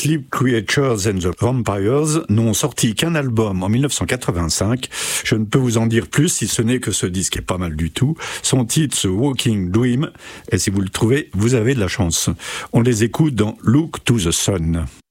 Sleep Creatures and the Vampires n'ont sorti qu'un album en 1985. Je ne peux vous en dire plus, si ce n'est que ce disque est pas mal du tout. Son titre, The Walking Dream, et si vous le trouvez, vous avez de la chance. On les écoute dans Look to the Sun.